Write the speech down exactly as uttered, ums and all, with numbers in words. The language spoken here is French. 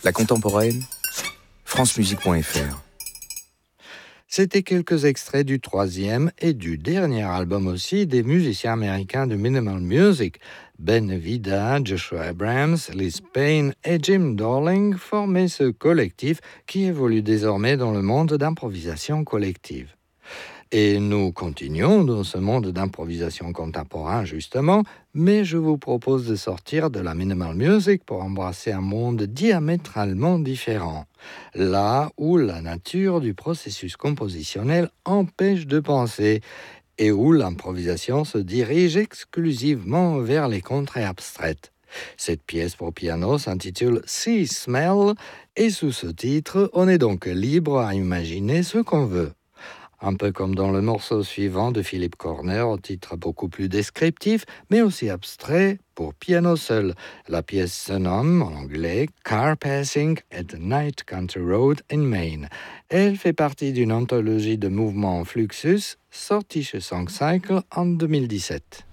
La contemporaine, francemusique point f r. C'était quelques extraits du troisième et du dernier album aussi des musiciens américains de Minimal Music. Ben Vida, Joshua Abrams, Liz Payne et Jim Darling formaient ce collectif qui évolue désormais dans le monde d'improvisation collective. Et nous continuons dans ce monde d'improvisation contemporain justement, mais je vous propose de sortir de la minimal music pour embrasser un monde diamétralement différent, là où la nature du processus compositionnel empêche de penser et où l'improvisation se dirige exclusivement vers les contrées abstraites. Cette pièce pour piano s'intitule Sea Smell et sous ce titre, on est donc libre à imaginer ce qu'on veut. Un peu comme dans le morceau suivant de Philip Corner, au titre beaucoup plus descriptif, mais aussi abstrait, pour piano seul. La pièce se nomme, en anglais, Car Passing at the Night Country Road in Maine. Elle fait partie d'une anthologie de mouvements Fluxus, sortie chez Songcycle en deux mille dix-sept.